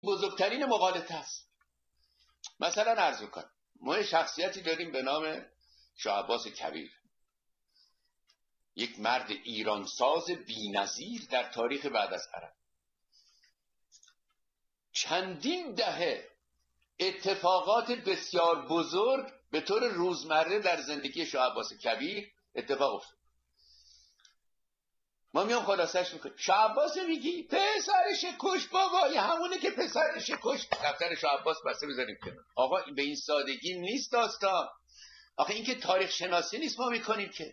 بزرگترین مغالطه است. مثلا عرض می‌کنم ما شخصیتی داریم به نام شاه عباس کبیر، یک مرد ایرانساز بی‌نظیر در تاریخ بعد از عرب. چندین دهه اتفاقات بسیار بزرگ به طور روزمره در زندگی شاه عباس کبیر اتفاق افتاد. ما میام خلاصش میکنیم. شاه عباس میگی پسرش کش بابا، همونه که پسرش کش. دفتر شاه عباس بسته بذاریم کنار. آقا به این سادگی نیست داستان. آخه این که تاریخ شناسی نیست ما میکنیم که.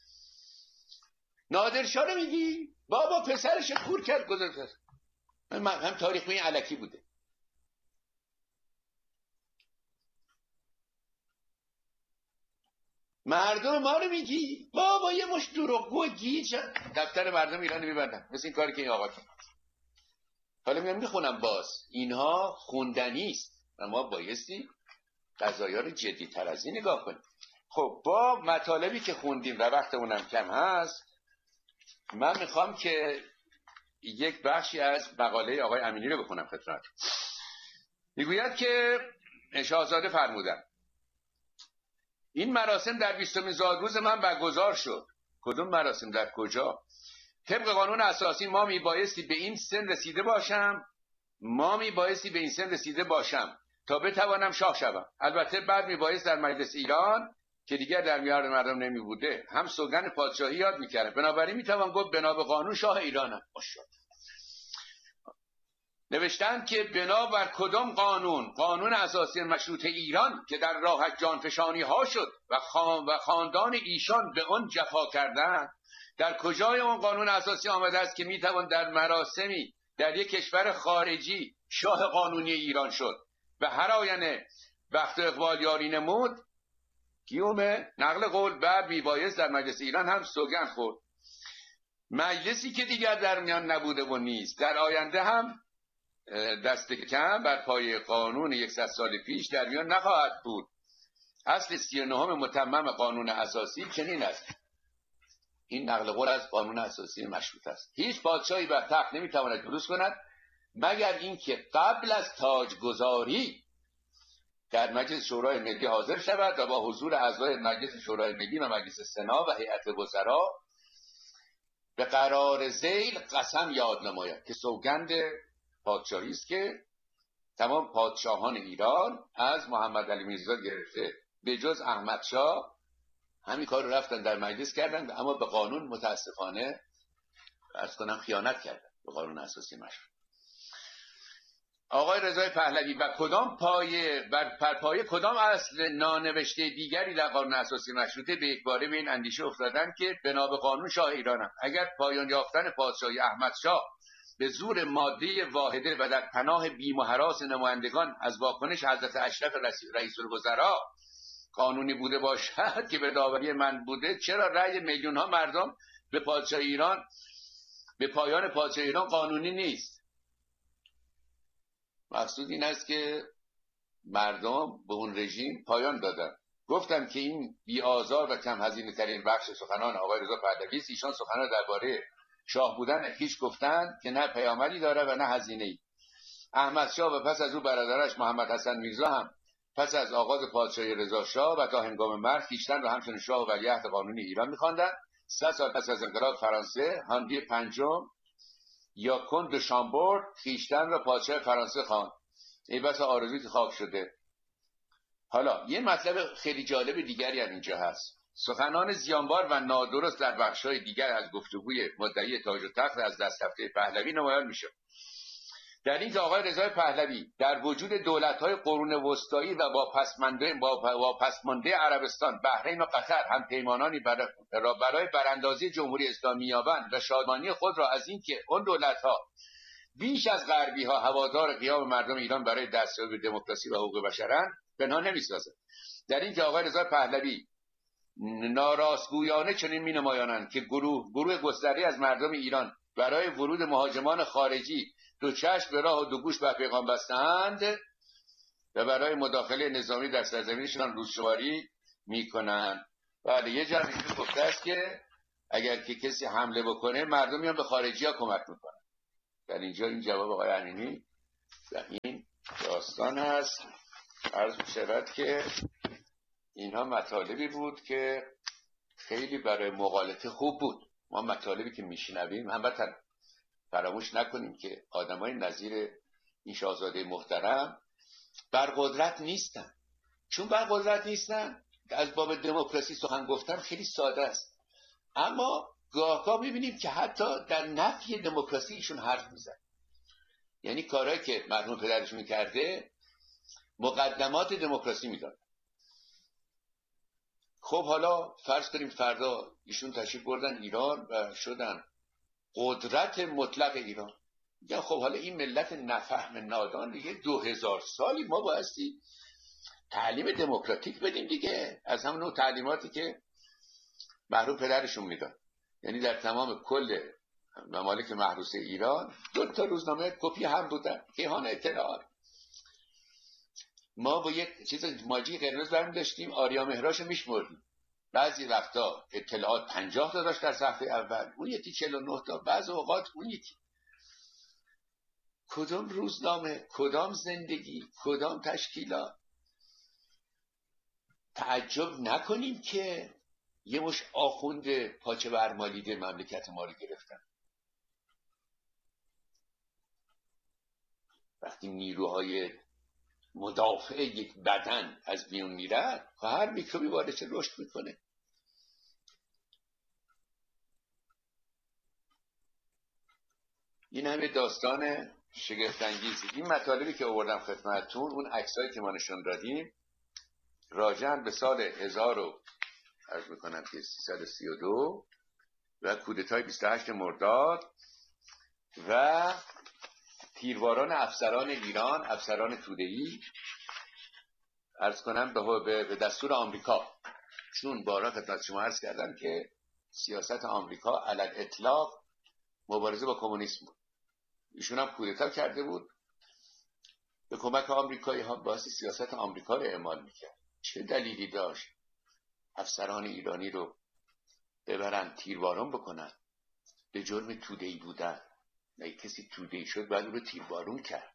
نادرشاه رو میگی بابا پسرش کور کرد گذاشت. هم تاریخ این علکی بوده. مردم ما رو میگی بابا یه مش دروغگو گیج، دفتر مردم ایران میبندن مثل این کاری که این آقا کرد. حالا میام میخونم باز اینها خوندنی است و ما بایستی قضایا رو جدی تر از این نگاه کنیم. خب با مطالبی که خوندیم و وقتمونم کم هست، من میخوام که یک بخشی از مقاله آقای امینی رو بخونم خدمت. میگوید که شاهزاده فرمودن این مراسم در 20 زادروز من برگزار شد. کدوم مراسم در کجا؟ طبق قانون اساسی ما میبایستی به این سن رسیده باشم تا بتوانم شاه شوم. البته بعد میبایست در مجلس ایران که دیگر در میان مردم نمی بوده هم سوگند پادشاهی یاد میکردم. بنابراین میتوان گفت بنا به قانون شاه ایرانم. ماشاءالله. نوشتن که بنابر کدام قانون اساسی مشروطه ایران که در راهش جانفشانی ها شد و خاندان ایشان به آن جفا کردند، در کجای اون قانون اساسی آمده است که میتوان در مراسمی در یک کشور خارجی شاه قانونی ایران شد و هر آینه وقت اقبال یاری نمود گیومه نقل قول بعد میبایست در مجلس ایران هم سوگند خورد. مجلسی که دیگر در میان نبوده و نیست در آینده هم دست کم بر پای قانون 100 سال پیش در میان نخواهد بود. اصل 39 متمم قانون اساسی چنین است. این نقل قول از قانون اساسی مشروط است. هیچ پادشاهی بر تخت نمیتواند جلوس کند مگر اینکه قبل از تاجگذاری در مجلس شورای ملی حاضر شود و با حضور اعضای مجلس شورای ملی و مجلس سنا و هیئت وزرا به قرار ذیل قسم یاد نماید که سوگند پادشاهی است که تمام پادشاهان ایران از محمد علی میرزا گرفته به جز احمد شاه همین کار رو رفتن در مجلس کردن، اما به قانون متاسفانه عرض کنم خیانت کردن، به قانون اساسی مشروط. آقای رضای پهلوی و بر پایه کدام اصل نانوشته دیگری در قانون اساسی مشروطه به یک باره به این اندیشه افتادن که بنا به قانون شاه ایرانم اگر پایان یافتن پادشاهی احمد شاه به زور ماده واحده و در پناه بیم و هراس نمایندگان از واکنش حضرت اشرف رئیس الوزراء قانونی بوده باشد که به داوری من بوده، چرا رأی میلیون ها مردم به پادشاه ایران به پایان پادشاه ایران قانونی نیست؟ مقصود این است که مردم به اون رژیم پایان دادن. گفتم که این بی‌آزار و کم هزینه ترین بخش سخنان آقای رضا پهلوی است. ایشان سخنان درباره شاه بودن هیچ گفتن که نه پیامدی داره و نه هزینه‌ای. احمد شاه و پس از او برادرش محمد حسن میرزا هم پس از آغاز پادشاهی رضا شاه و تا هنگام مرگ خویشتن را همچون شاه و ولیعهد قانونی ایران می‌خواندند. 100 سال پس از انقلاب فرانسه هانری پنجم یا کند شامبورد خویشتن را پادشاه فرانسه خواند. ای بس آرزویی که خواب شده. حالا یه مطلب خیلی جالب دیگری هم اینجا هست. سخنان زیانبار و نادرست در بخش‌های دیگر از گفتگوی مدعی تاج و تخت از دست رفته پهلوی نمایان میشه. در این که آقای رضای پهلوی در وجود دولت‌های قرون وسطایی و واپسمانده عربستان، بحرین و قطر هم پیمانانی برای براندازی جمهوری اسلامی یابند و شادمانی خود را از این که اون دولت‌ها بیش از غربی‌ها هوادار قیام مردم ایران برای دستیابی به دموکراسی و حقوق بشرند پنهان نمی‌سازد. در این که آقای رضای پهلوی ناراستگویانه چنین می‌نمایانند که گروه گسترده از مردم ایران برای ورود مهاجمان خارجی دو چشم به راه و دو گوش به پیغام بستند و برای مداخله نظامی در سرزمینشان روزشماری میکنند. بله، یه جمعی گفته است که اگر که کسی حمله بکنه مردم میان به خارجی ها کمک میکنن. در اینجا این جواب آقای امینی و این داستان هست. عرض می‌شود که اینها مطالبی بود که خیلی برای مقالطه خوب بود. ما مطالبی که میشنویم البته فراموش نکنیم که آدمای نظیر این شاهزاده محترم برقدرت نیستن. چون برقدرت نیستن از باب دموکراسی سخن گفتن خیلی ساده است، اما گاهگاه میبینیم که حتی در نفی دموکراسی ایشون حرف میزن. یعنی کارهایی که مرحوم پدرش میکرده مقدمات دموکراسی میداد. خب حالا فرض کنیم فردا ایشون تشریف بردن ایران و شدن قدرت مطلق ایران. یا خب حالا این ملت نفهم نادان دیگه 2000 سالی ما بایستی تعلیم دموکراتیک بدیم دیگه، از همون نوع تعلیماتی که مرحوم پدرشون میداد. یعنی در تمام کل ممالک محروسه ایران 2 روزنامه کپی هم بودن، کیهان اطلاعات. ما با یک چیز ماجی قرمز برمی داشتیم، آریا مهراش میشمردیم. بعضی وقتا اطلاعات 50 تا داشت در صفحه اول، اون یکی 49 تا، بعض اوقات اون یکی. کدام روزنامه، کدام زندگی، کدام تشکیلات. تعجب نکنیم که یه مش آخوند پاچه برمالیده مملکت ما رو گرفتن. وقتی نیروهای مدافع یک بدن از میون میرن، هر میکروبی واردش رشد میکنه. این همه داستان شگفت‌انگیزی. این مطالبی که آوردم خدمتتون، اون عکسایی که ما نشون دادیم راجعاً به سال 1332 و کودتای 28 مرداد و تیرباران افسران ایران، افسران توده‌ای، عرض کنم به دستور آمریکا. چون بارها خدمت شما عرض کردم که سیاست آمریکا علی الاطلاق مبارزه با کمونیسم بود. ایشون هم کودتا کرده بود، به کمک آمریکایی ها باعث سیاست آمریکا رو اعمال میکرد. چه دلیلی داشت افسران ایرانی رو ببرن تیربارون بکنن به جرم توده‌ای بودن؟ نه، کسی توده‌ای شد باید او رو تیربارون کرد.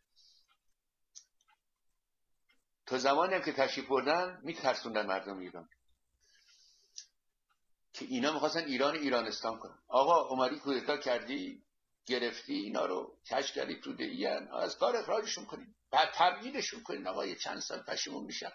تا زمانی هم که تشریف بردن میترسوندن مردم ایران که اینا میخواستن ایرانستان کنن. آقا اومدی کودتا کردی، گرفتی اینا رو، کشف کردی توده‌ای ان، از کار اخراجشون کنین، بعد تبعیدشون کنین. آقا یه چند سال پشیمون میشن.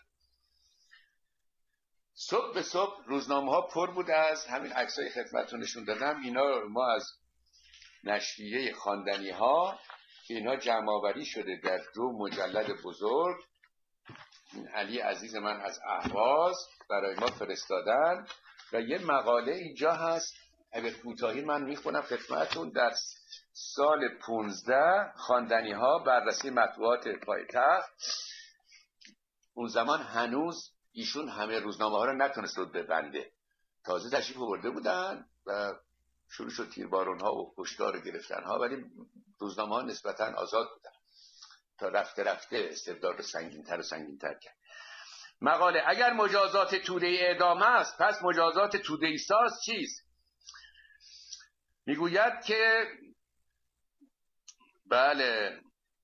صبح به صبح روزنامه ها پر بود از همین عکسای خدمتتون نشون دادم. اینا ما از نشریه خواندنی ها که اینا جمع آوری شده در 2 مجلد بزرگ، این علی عزیز من از اهواز برای ما فرستادن و یه مقاله اینجا هست. اگر کوتاهی من میخونم خدمتتون. در سال 15 خواندنی ها بررسی مطبوعات پایتخت. اون زمان هنوز ایشون همه روزنامه ها رو نتونست بود ببنده، تازه تشریف آورده بودن و شروع شد تیربارون ها و کشتار گرفتن ها، ولی روزنامه ها نسبتا آزاد بودن تا رفته رفته استبداد رو سنگین‌تر و سنگین‌تر کرد. مقاله: اگر مجازات توده‌ای اعدام است، پس مجازات توده‌ای ساز چیست؟ میگوید که بله،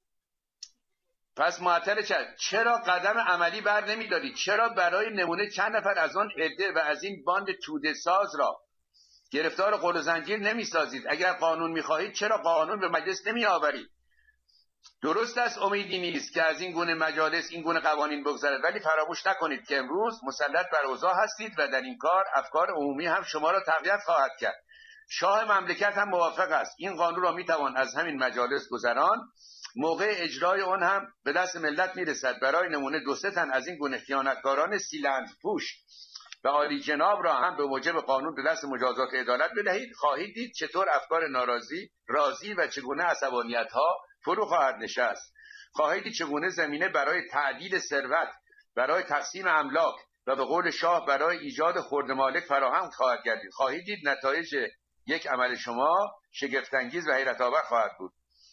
پس معطل چرا قدم عملی بر نمی‌دارید؟ چرا برای نمونه چند نفر از آن عده و از این باند توده ساز را گرفتار قل و زنجیر نمی‌سازید؟ اگر قانون می‌خواهید چرا قانون به مجلس نمی‌آورید؟ درست است امیدی نیست که از این گونه مجالس این گونه قوانین بگذرد، ولی فراموش نکنید که امروز مسلط بر اوضاع هستید و در این کار افکار عمومی هم شما را تقویت خواهد کرد. شاه مملکت هم موافق است. این قانون را میتوان از همین مجالس گذران، موقع اجرای آن هم به دست ملت میرسد. برای نمونه 2-3 تن از این گونه خیانتکاران سیلند پوش و عالی جناب را هم به موجب قانون به دست مجازات عدالت بدهید. خواهید دید چطور افکار ناراضی راضی و چگونه عصبانیت ها فرو خواهد نشست. خواهید دید چگونه زمینه برای تعدیل ثروت، برای تقسیم املاک و به قول شاه برای ایجاد خرد مالک فراهم خواهد گردید. خواهید دید نتایج یک عمل شما شگفت‌انگیز و حیرت آور خواهد بود.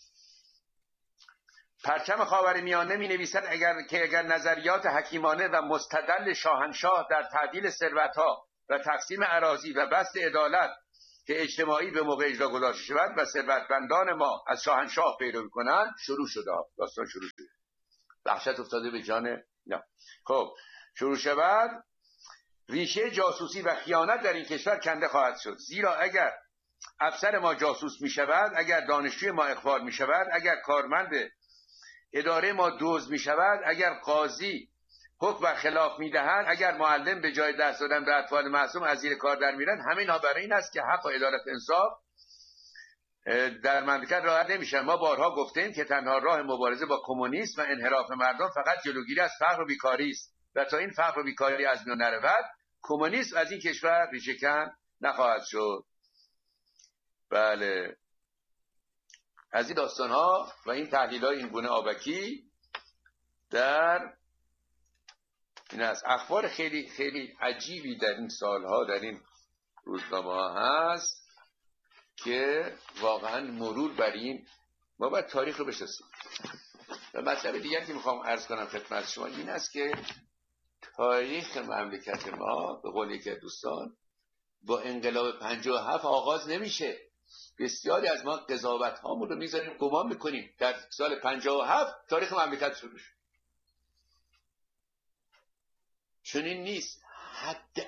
پرچم خاورمیانه می نویسد اگر نظریات حکیمانه و مستدل شاهنشاه در تعدیل ثروت‌ها و تقسیم اراضی و بسط عدالت که اجتماعی به موقع اجرا گذاشته شود و ثروتمندان ما از شاهنشاه پیروی کنند شروع شده. داستان شروع شده، وحشت افتاده به جان نه. خب شروع شود، ریشه جاسوسی و خیانت در این کشور کنده خواهد شد. زیرا اگر افسر ما جاسوس می شود، اگر دانشجوی ما اخبار می شود، اگر کارمند اداره ما دزد می شود، اگر قاضی حکم بر خلاف می دهند، اگر معلم به جای درس دادن به اطفال معصوم از زیر کار در میرن، همین ها برای این است که حق و عدالت انصاف در مملکت رعایت نمیشن. ما بارها گفتیم که تنها راه مبارزه با کمونیسم و انحراف مردم فقط جلوگیری از فقر و بیکاری است و تا این فقر و بیکاری از میان نرود، کمونیسم از این کشور ریشه کن نخواهد شد. بله، از این داستان ها و این تحلیل های این گونه آبکی در این است. اخبار خیلی خیلی عجیبی در این سالها در این روزنامه ها هست که واقعا مرور بر این ما باید تاریخ رو بشناسیم. و مطلب دیگری که میخوام عرض کنم خدمت شما این است که تاریخ مملکت ما به قول یکی از دوستان با انقلاب 57 آغاز نمیشه. بسیاری از ما قضاوت هامون رو میذاریم، گمان میکنیم در سال 57 تاریخ مملکت شروع شد. چنین نیست. حد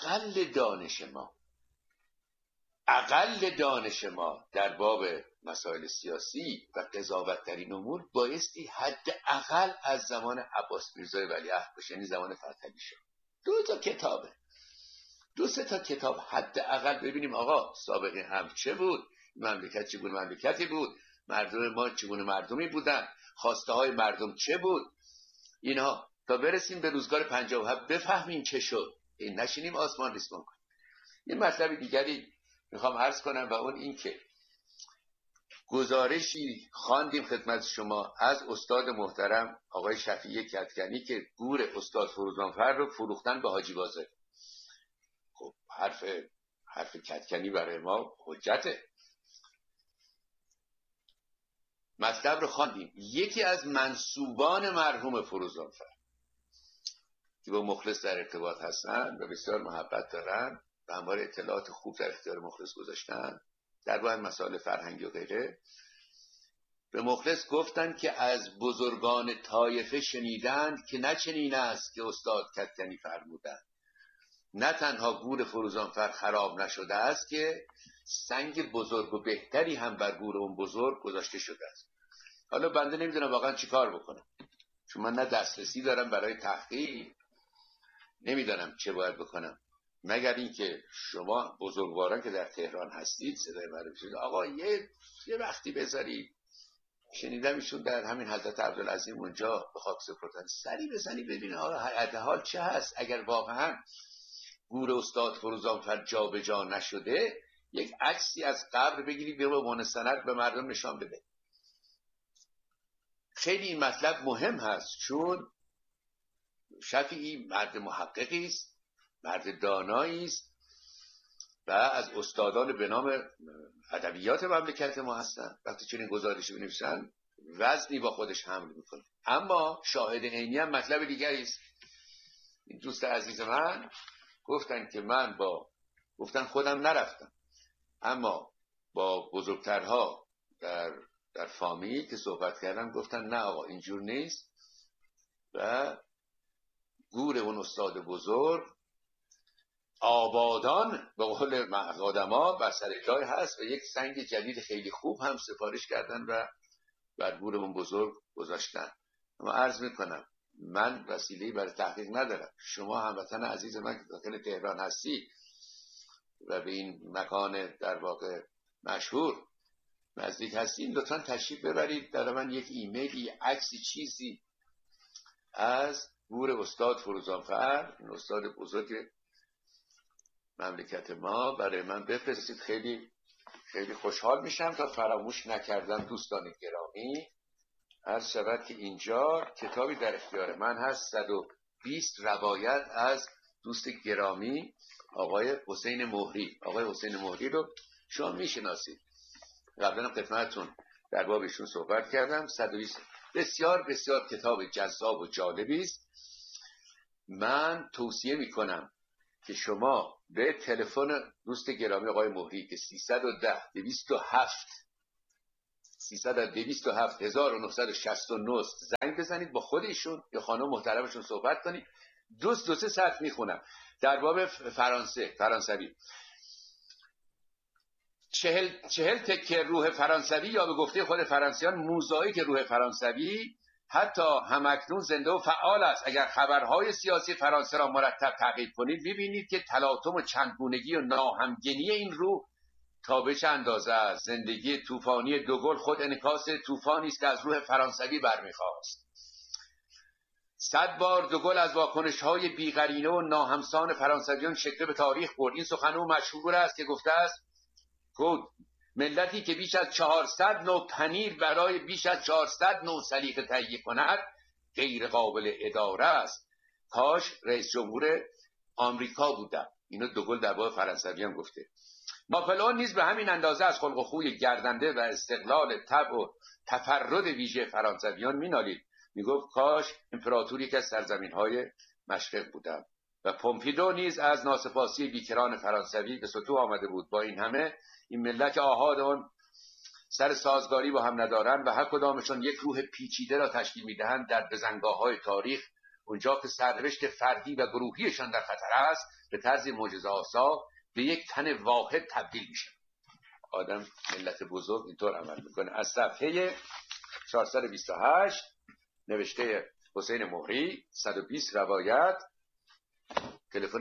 اقل دانش ما در باب مسائل سیاسی و قضاوت در این امور بایستی حداقل از زمان عباس میرزا ولیعهد باشه، یعنی زمان فتحعلی شاه. 2 تا کتاب حداقل ببینیم آقا سابقه هم چه بود، مملکت چگونه مملکتی بود، مردم ما چگونه مردمی بودن، خواسته های مردم چه بود، اینها تا برسیم به روزگار 57 بفهمیم چه شد. این نشینیم آسمان ریسمان کنیم. این مطلب دیگری میخوام عرض کنم و اون این که گزارشی خواندیم خدمت شما از استاد محترم آقای شفیع کدکنی که گور استاد فروزانفر رو فروختن به حاجی بازار. خب حرف کدکنی برای ما حجته. مطلب رو خواندیم. یکی از منسوبان مرحوم فروزانفر که با مخلص در ارتباط هستن و بسیار محبت دارن و همواره اطلاعات خوب در اختیار مخلص گذاشتن در باره مسائل فرهنگی و غیره، به مخلص گفتن که از بزرگان طایفه شنیدند که نه چنین است که استاد کدکنی فرمودند. نه تنها گور فروزانفر خراب نشده است که سنگ بزرگ و بهتری هم بر گور اون بزرگ گذاشته شده است. حالا بنده نمیدونم واقعا چی کار بکنم، چون من نه دسترسی دارم برای تحقیق، نمیدانم چه باید بکنم، مگر اینکه شما بزرگواران که در تهران هستید صدای من بشید آقا یه وقتی بذارید. شنیدم ایشون در همین حضرت عبدالعظیم اونجا به خاک سپردن، سری بزنی ببینه آقا حال چه هست. اگر واقعا گور استاد فروزانفر جا به جا نشده، یک عکسی از قبر بگیرید به عنوان سند به مردم نشان بده. خیلی این مطلب مهم هست، چون شفیعی مرد محققی است، مرد دانایی است و از استادان به نام ادبیات مملکت ما هستن. وقتی چنین گزارشی بنویسن وزنی با خودش حمل میکنه. اما شاهد عینی هم مطلب دیگری است. این دوست عزیز من گفتن که گفتن خودم نرفتم، اما با بزرگترها در فامیل که صحبت کردم گفتن نه آقا اینجور نیست و گور اون استاد بزرگ آبادان به قول آدما بر سر جای هست و یک سنگ جدید خیلی خوب هم سفارش کردن و بر گور اون بزرگ گذاشتن. اما عرض میکنم من وسیله‌ای برای تحقیق ندارم. شما هموطن عزیز من که داخل تهران هستی و به این مکان در واقع مشهور نزدیک هستین، لطفا تشریف ببرید. در من یک ایمیلی، عکسی، چیزی از گور استاد فروزانفر، این استاد بزرگ مملکت ما، برای من بفرستید. خیلی خیلی خوشحال میشم. تا فراموش نکردم دوستان گرامی، عرض شود که اینجا کتابی در اختیار من هست، 120 روایت از دوست گرامی آقای حسین مهری. آقای حسین مهری رو شما میشناسید، قبلا خدمتتون در باب ایشون صحبت کردم. 120 بسیار بسیار کتاب جذاب و جالبی است. من توصیه میکنم که شما به تلفن دوست گرامی آقای مهری که 310 1969 زنگ بزنید، با خود ایشون یا خانم محترمشون صحبت کنید. دو سه ساعت میخونم در باب فرانسوی. 40 تکه روح فرانسوی، یا به گفته خود فرانسیان موزاییک روح فرانسوی، حتی همکنون زنده و فعال است. اگر خبرهای سیاسی فرانسه را مرتب تعقیب کنید می‌بینید که تلاطم و چندگونگی و ناهمگنی این روح تا به چه اندازه است. زندگی طوفانی دوگل خود انعکاس طوفانی است که از روح فرانسوی برمیخواست. 100 بار دوگل از واکنش‌های بی‌قرینه و ناهمسان فرانسویان شکل به تاریخ برد. این سخن او مشهور است که گفته است ملتی که بیش از 400 نوع پنیر برای بیش از 400 نوع سلیقه تهیه کند غیر قابل اداره است. کاش رئیس جمهور آمریکا بودم. اینو دوگل در باب فرانسویان گفته. ناپلئون نیز به همین اندازه از خلق و خوی گردنده و استقلال طبع و تفرد ویژه فرانسویان مینالید. میگفت کاش امپراتوری که از سرزمین‌های مشرق بودم. و پومپیدو نیز از ناسپاسی بیکران فرانسوی به سطوح آمده بود. با این همه این ملت که آحاد آن سر سازگاری با هم ندارند و هر کدامشون یک روح پیچیده را تشکیل میدهند، در بزنگاه‌های تاریخ اونجا که سرنوشت فردی و گروهیشان در خطر است به طرز معجزه‌آسا به یک تن واحد تبدیل میشه. آدم ملت بزرگ اینطور عمل میکنه. از صفحه 428 نوشته حسین مهری، 120 روایت، تلفن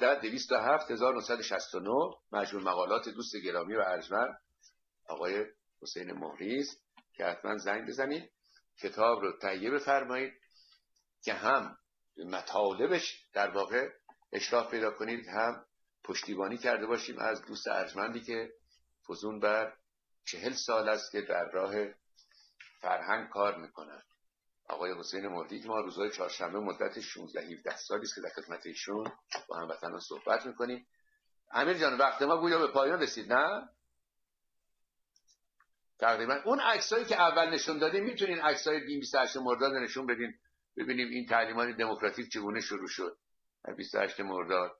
310-207-1969، مجموع مقالات دوست گرامی و ارجمند آقای حسین مهری است که حتما زنگ بزنید، کتاب رو تهیه بفرمایید که هم مطالبش در واقع اشراف پیدا کنید، هم پشتیبانی کرده باشیم از دوست ارجمندی که فزون بر 40 سال است که در راه فرهنگ کار میکنن. آقای حسین مهری که ما روزهای چهارشنبه مدت 16-17 سالی است که در خدمت ایشون با هموطنان صحبت میکنیم. امیر جان وقت ما گویا به پایان رسید، نه؟ تقریبا اون عکسایی که اول نشون دادیم میتونین عکسای 28 مرداد نشون بدین ببینیم این تعلیمات دموکراتیک چگونه شروع شد. 28 مرداد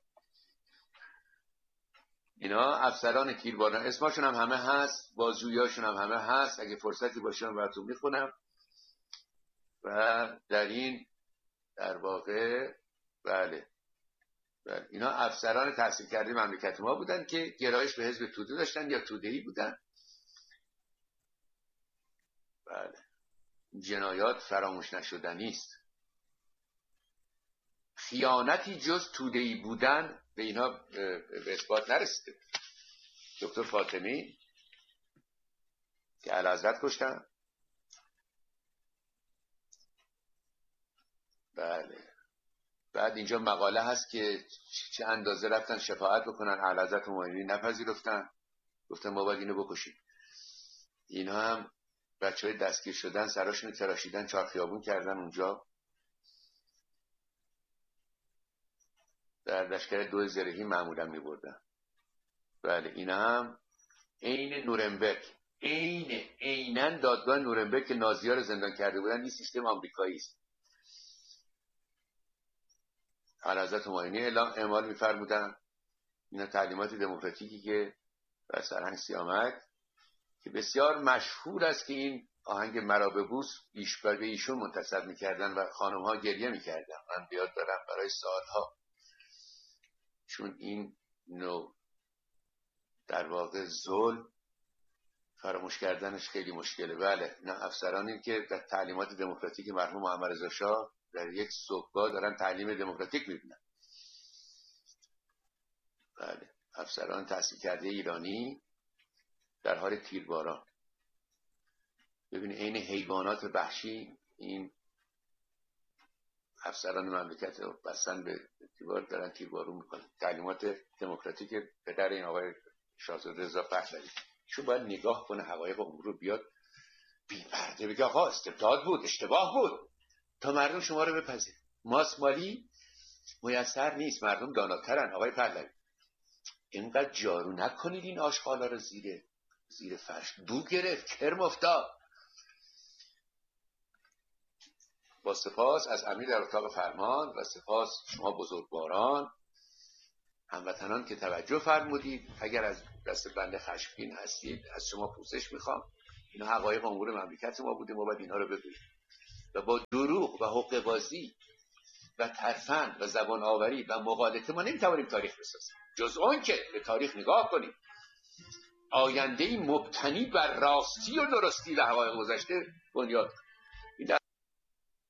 اینا افسران تیرباران اسمشون هم همه هست، بازجوییاشون هم همه هست، اگه فرصتی باشه براتون میخونم. و در این در واقع بله اینا افسران تحصیل کرده مملکت ما بودن که گرایش به حزب توده داشتن یا توده‌ای بودن. بله جنایات فراموش نشدنی است. خیانتی جز توده‌ای بودن به اینا به اثبات نرسیده. دکتر فاطمی که اعلیحضرت کشتن، بله بعد اینجا مقاله هست که چه اندازه رفتن شفاعت بکنن، اعلیحضرت مومنی نپذیرفتن، گفتن ما باید اینو بکشیم. اینا هم بچهای دستگیر شدن سراشون تراشیدن، چارخیابون کردن اونجا در لشکر 2 زرهی معمولا میبردن. بله اینا هم عین نورنبرگ، عیناً دادگاه نورنبرگ که نازی‌ها رو زندان کرده بودن، این سیستم آمریکایی است. اعلیحضرت همایونی اعمال می‌فرمودن اینا تعلیمات دموکراتیکی که بر سرهنگ سیامک که بسیار مشهور است که این آهنگ مرا ببوس به ایشون منتسب می‌کردن و خانم‌ها گریه می‌کردن. من بیاد دارم برای سالها، چون این نوع در واقع ظلم فراموش کردنش خیلی مشکله. بله اینا افسرانی که در تعلیمات دموکراتیک مرحوم محمد رضا شاه در یک صبحگاه دارن تعلیم دموکراتیک می‌بینن. بله افسران تحصیل کرده ایرانی در حال تیرباران. ببینید عین حیوانات وحشی این افسران مملکت رو بستن به دیوار دارن تیربارون میکنن. تعلیمات دموکراتیک پدر این آقای شاهزاده رضا پهلوی، شو باید نگاه کنه حقایق امور رو، بیاد بی پرده بگه آقا استبداد بود، اشتباه بود، تا مردم شما رو بپذیر. ماسمالی میسر نیست، مردم داناترن. آقای پهلوی اینقدر جارو نکنید این آشغالا رو زیر فرش، بو گرفت، کرم افتاد. با سپاس از امیر در اتاق فرمان و سپاس شما بزرگواران هموطنان که توجه فرمودید، اگر از دست بنده خشمگین هستید از شما پوزش میخوام. اینا حقایق امور مملکت ما بوده، ما باید اینا رو بگوییم و با دروغ و حقه بازی و ترفند و زبان آوری و مغالطه ما نمیتوانیم تاریخ بسازیم، جز اون که به تاریخ نگاه کنیم، آینده‌ای مبتنی بر راستی و درستی و حقایق گذشته بنیاد. این